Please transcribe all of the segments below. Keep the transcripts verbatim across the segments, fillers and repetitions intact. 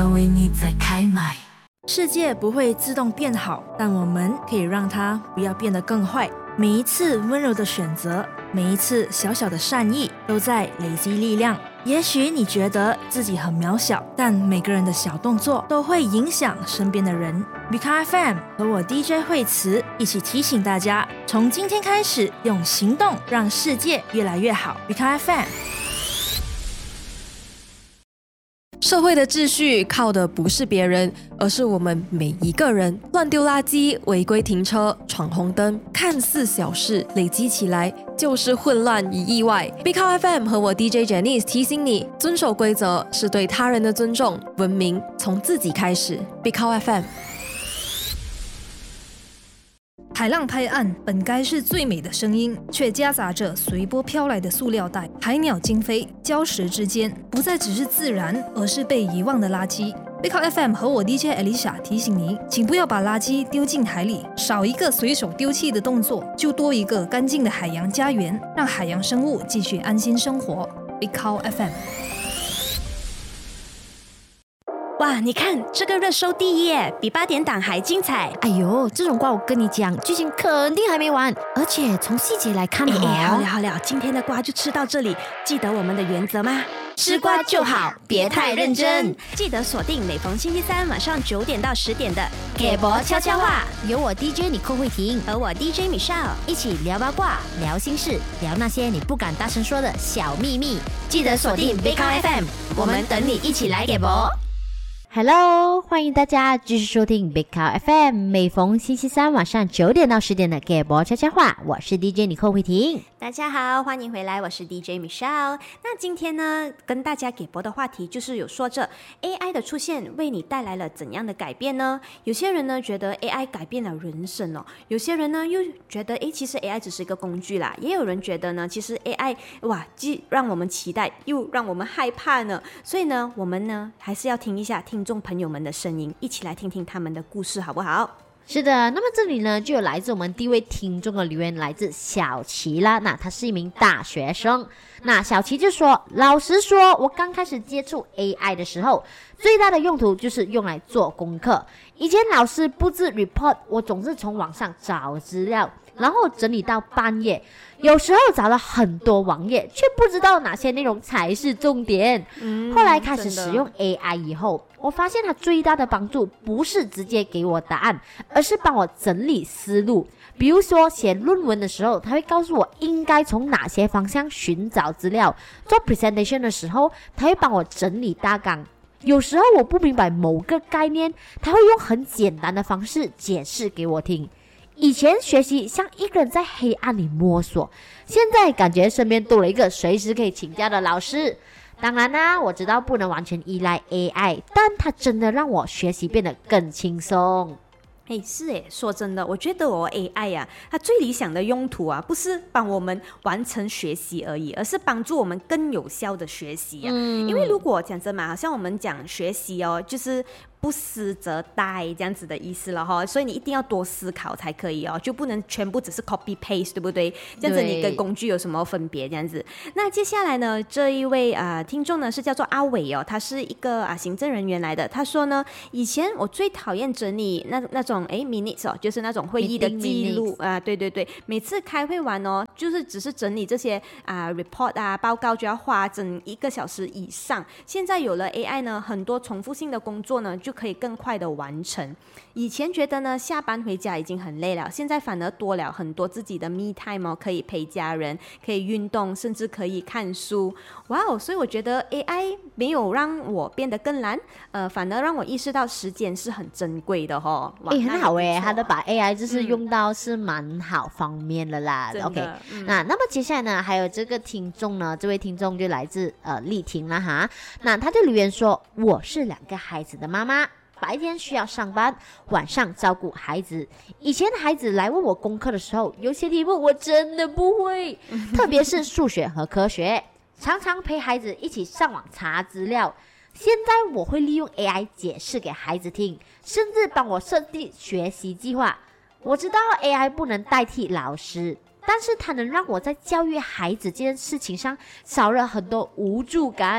为你在开麦。 世界不会自动变好，但我们可以让它不要变得更坏。每一次温柔的选择，每一次小小的善意，都在累积力量。也许你觉得自己很渺小，但每个人的小动作都会影响身边的人。Bika F M 和我 D J 惠慈一起提醒大家，从今天开始，用行动让世界越来越好。Bika F M。 社会的秩序靠的不是别人，而是我们每一个人。乱丢垃圾、违规停车、闯红灯，看似小事，累积起来就是混乱与意外。Bika F M 和我 D J Janice 提醒你，遵守规则是对他人的尊重，文明从自己开始。Bika F M。 海浪拍岸本该是最美的声音，却夹杂着随波飘来的塑料袋、海鸟惊飞，礁石之间不再只是自然，而是被遗忘的垃圾。Bika F M 和我 D J Alicia 提醒您，请不要把垃圾丢进海里，少一个随手丢弃的动作，就多一个干净的海洋家园，让海洋生物继续安心生活。Bika F M。 哇，你看这个热搜第一耶，比八点档还精彩。 哎呦，这种瓜我跟你讲，剧情肯定还没完，而且从细节来看哦。 哎，好了好了，今天的瓜就吃到这里。记得我们的原则吗？吃瓜就好，别太认真。记得锁定每逢星期三晚上九点到十点的给博悄悄话， 有我 D J 你寇慧婷和我 D J Michelle 一起聊八卦、聊心事、聊那些你不敢大声说的小秘密。 记得锁定 Bika F M， 我们等你一起来给博。 Hello， 欢迎大家继续收听 Bika F M， 每逢星期三晚上九点到十点的给博悄悄话，我是 D J 李寇慧婷。 大家好，欢迎回来，我是 D J Michelle。那今天呢，跟大家给博的话题就是有说着 A I 的出现为你带来了怎样的改变呢？有些人呢觉得 A I 改变了人生哦，有些人呢又觉得诶，其实 A I 只是一个工具啦，也有人觉得呢，其实 A I 哇，既让我们期待，又让我们害怕呢。所以呢，我们呢还是要听一下听众朋友们的声音，一起来听听他们的故事，好不好？ 是的，那么这里呢就有来自我们第一位听众的留言，来自小琪啦。那他是一名大学生，那小琪就说，老实说，我刚开始接触 A I 的时候，最大的用途就是用来做功课。以前老师布置 report， 我总是从网上找资料，然后整理到半夜，有时候找了很多网页，却不知道哪些内容才是重点。嗯、后来开始使用 A I 以后，我发现它最大的帮助不是直接给我答案，而是帮我整理思路。比如说写论文的时候，它会告诉我应该从哪些方向寻找资料；做 presentation 的时候，它会帮我整理大纲。有时候我不明白某个概念，它会用很简单的方式解释给我听。以前学习像一个人在黑暗里摸索，现在感觉身边多了一个随时可以请教的老师。当然啦、啊，我知道不能完全依赖 A I， 但它真的让我学习变得更轻松。 哎，是哎，说真的，我觉得我 A I 啊，它最理想的用途啊，不是帮我们完成学习而已，而是帮助我们更有效的学习啊。嗯、因为如果讲真嘛，好像我们讲学习哦，就是不思则殆这样子的意思了哈，所以你一定要多思考才可以哦，就不能全部只是 copy paste， 对不对？这样子你跟工具有什么分别？这样子。那接下来呢，这一位啊、呃、听众呢是叫做阿伟哦，他是一个啊行政人员来的。他说呢，以前我最讨厌整理那那种哎 minutes 哦，就是那种会议的记录啊、呃，对对对，每次开会完哦，就是只是整理这些啊、呃、report 啊报告就要花整一个小时以上。现在有了 A I 呢，很多重复性的工作呢就可以更快的完成。以前觉得呢，下班回家已经很累了，现在反而多了很多自己的 me time 哦，可以陪家人，可以运动，甚至可以看书。哇哦！所以我觉得 A I 没有让我变得更懒，呃，反而让我意识到时间是很珍贵的哦。 哎、欸，很好哎，他的把 A I 就是用到是蛮好方面的啦。 嗯、 OK，、 嗯、 那那么接下来呢，还有这个听众呢，这位听众就来自呃丽婷啦哈，那他就留言说，我是两个孩子的妈妈。白天需要上班，晚上照顾孩子。以前孩子来问我功课的时候，有些题目我真的不会，特别是数学和科学，常常陪孩子一起上网查资料。现在我会利用 A I 解释给孩子听，甚至帮我设定学习计划。我知道 A I 不能代替老师，但是它能让我在教育孩子这件事情上少了很多无助感。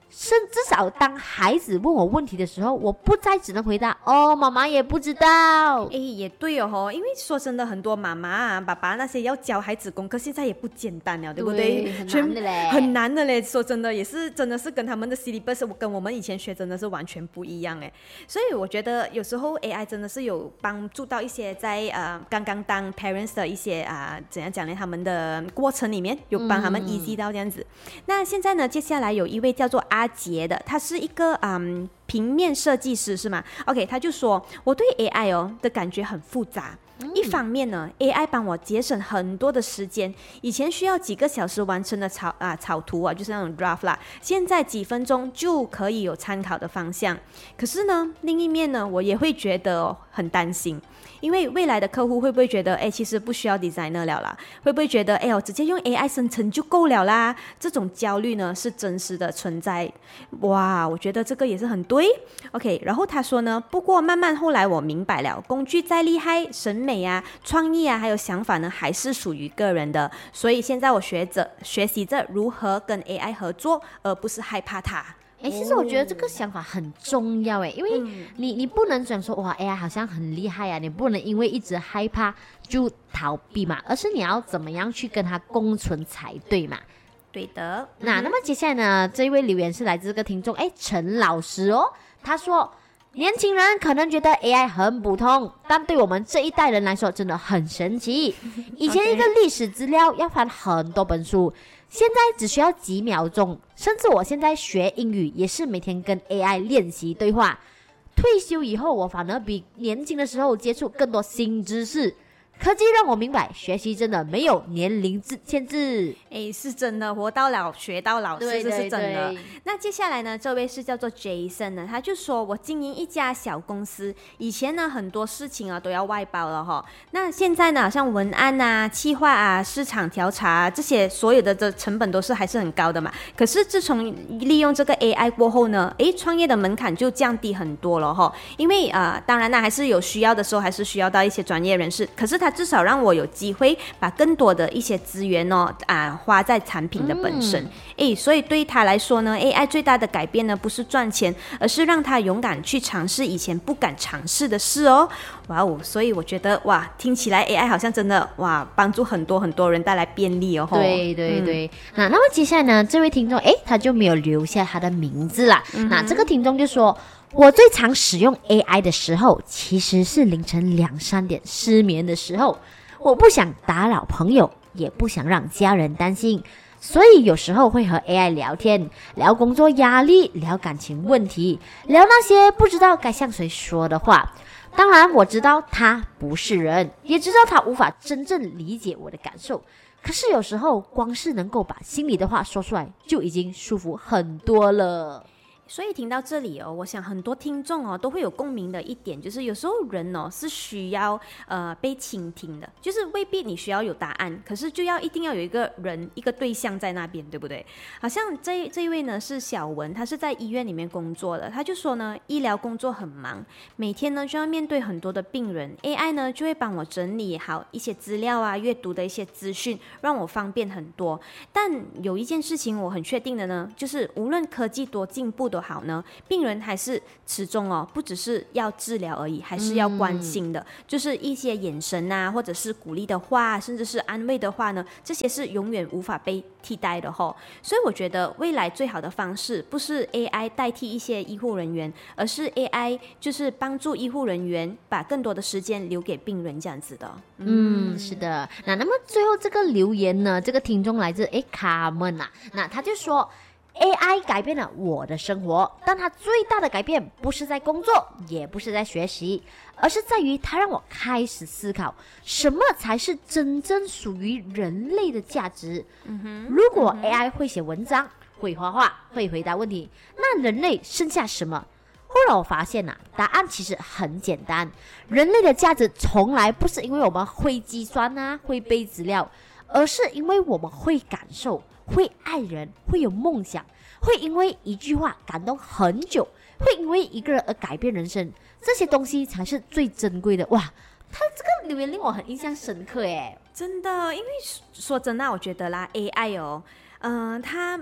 甚至少当孩子问我问题的时候，我不再只能回答哦，妈妈也不知道。 哎，也对哦，因为说真的，很多妈妈啊、爸爸那些要教孩子功课，现在也不简单了，对不对？ 对，很难的嘞， 很难的嘞。说真的，也是真的是跟他们的 syllabus 跟我们以前学真的是完全不一样哎。所以我觉得有时候 A I 真的是有帮助到一些在呃刚刚当 parents 的一些啊、呃、怎样讲呢？他们的过程里面有帮他们 easy 到这样子。嗯、那现在呢，接下来有一位叫做阿杰的，他是一个嗯平面设计师是吗 ？OK， 他就说我对 A I 哦的感觉很复杂。嗯、一方面呢 ，A I 帮我节省很多的时间，以前需要几个小时完成的草啊草图啊，就是那种 draft 啦，现在几分钟就可以有参考的方向。可是呢，另一面呢，我也会觉得、哦、很担心。因为未来的客户会不会觉得，哎，其实不需要 designer 了啦？会不会觉得，哎，我直接用 A I 生成就够了啦？这种焦虑呢是真实的存在。哇，我觉得这个也是很对。OK， 然后他说呢，不过慢慢后来我明白了，工具再厉害，审美啊、创意啊，还有想法呢，还是属于个人的。所以现在我学着学习着如何跟 A I 合作，而不是害怕它。 哎，其实我觉得这个想法很重要哎，因为你你不能讲说哇 A I 好像很厉害啊，你不能因为一直害怕就逃避嘛，而是你要怎么样去跟它共存才对嘛。 对的。 那、嗯、那么接下来呢，这一位留言是来自这个听众哎陈老师哦，他说年轻人可能觉得 A I 很普通，但对我们这一代人来说真的很神奇。以前一个历史资料要翻很多本书，现在只需要几秒钟，甚至我现在学英语也是每天跟 A I 练习对话。退休以后，我反而比年轻的时候接触更多新知识。科技让我明白，学习真的没有年龄限制。 哎，是真的，活到老学到老， 对对对， 这是真的。那接下来呢，这位是叫做 Jason 呢，他就说我经营一家小公司，以前呢很多事情啊都要外包了哈。那现在呢，像文案啊、企划啊、市场调查、啊、这些所有的的成本都是还是很高的嘛。可是自从利用这个 A I 过后呢，哎，创业的门槛就降低很多了哈。因为啊、呃，当然呢，还是有需要的时候，还是需要到一些专业人士。可是他至少让我有机会把更多的一些资源哦啊花在产品的本身，哎、嗯，所以对他来说呢 ，A I 最大的改变呢不是赚钱，而是让他勇敢去尝试以前不敢尝试的事哦。哇哦，所以我觉得哇，听起来 A I 好像真的哇帮助很多很多人带来便利哦。 对对对，嗯、那那么接下来呢，这位听众哎他就没有留下他的名字啦。嗯、那这个听众就说。我最常使用 A I 的时候，其实是凌晨两三点失眠的时候。我不想打扰朋友，也不想让家人担心，所以有时候会和 A I 聊天，聊工作压力，聊感情问题，聊那些不知道该向谁说的话。当然，我知道他不是人，也知道他无法真正理解我的感受。可是有时候，光是能够把心里的话说出来，就已经舒服很多了。 所以听到这里哦，我想很多听众哦都会有共鸣的一点，就是有时候人哦是需要呃被倾听的，就是未必你需要有答案，可是就要一定要有一个人一个对象在那边，对不对？好像这这一位呢是小文，他是在医院里面工作的，他就说呢，医疗工作很忙，每天呢就要面对很多的病人 ，A I 呢就会帮我整理好一些资料啊，阅读的一些资讯，让我方便很多。但有一件事情我很确定的呢，就是无论科技多进步的好呢，病人还是始终哦，不只是要治疗而已，还是要关心的，嗯、就是一些眼神啊，或者是鼓励的话，甚至是安慰的话呢，这些是永远无法被替代的吼。所以我觉得未来最好的方式不是 A I 代替一些医护人员，而是 A I 就是帮助医护人员把更多的时间留给病人这样子的。 嗯，嗯是的。那那么最后这个留言呢，这个听众来自诶卡门啊，那他就说。A I 改变了我的生活，但它最大的改变不是在工作，也不是在学习，而是在于它让我开始思考什么才是真正属于人类的价值。嗯哼，如果 A I 会写文章、会画画、会回答问题，那人类剩下什么？后来我发现啊，答案其实很简单，人类的价值从来不是因为我们会计算啊、会背资料，而是因为我们会感受。会爱人，会有梦想，会因为一句话感动很久，会因为一个人而改变人生，这些东西才是最珍贵的。哇，他这个留言令我很印象深刻耶， 真的，因为说真的，我觉得啦 ，A I 哦，嗯、呃，它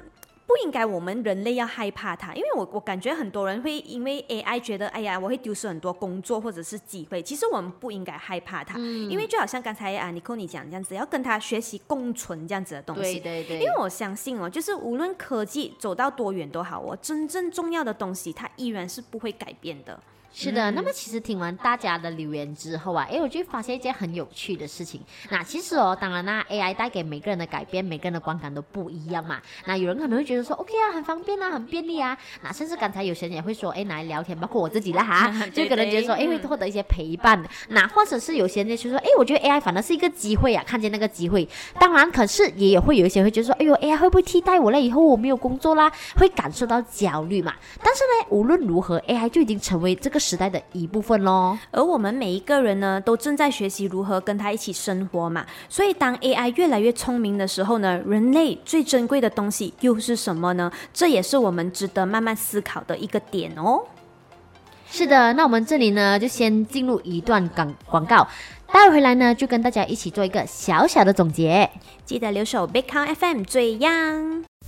不应该我们人类要害怕它，因为我我感觉很多人会因为 A I 觉得哎呀我会丢失很多工作或者是机会，其实我们不应该害怕它，嗯、因为就好像刚才啊 Nicole 你讲这样子，要跟它学习共存这样子的东西。 对对对， 因为我相信哦，就是无论科技走到多远都好哦，真正重要的东西它依然是不会改变的。 是的，那么其实听完大家的留言之后啊，诶，我就发现一件很有趣的事情。那其实哦，当然啦 ，A I 带给每个人的改变，每个人的观感都不一样嘛。那有人可能会觉得说 ，OK 啊，很方便啊，很便利啊。那甚至刚才有些人也会说，诶，拿来聊天，包括我自己啦哈，就可能觉得说，诶，会获得一些陪伴。那或者是有些人就说，诶，我觉得 A I 反而是一个机会啊，看见那个机会。当然，可是也有会有一些会觉得说，哎呦 ，A I 会不会替代我了？以后我没有工作啦，会感受到焦虑嘛。但是呢，无论如何 ，A I 就已经成为这个时代的一部分。 而我们每一个人呢，都正在学习如何跟它一起生活嘛。所以当 A I 越来越聪明的时候呢，人类最珍贵的东西又是什么呢？这也是我们值得慢慢思考的一个点哦。 是的，那我们这里呢，就先进入一段广广告，待会回来呢，就跟大家一起做一个小小的总结。 记得留守 Big Count F M 最样。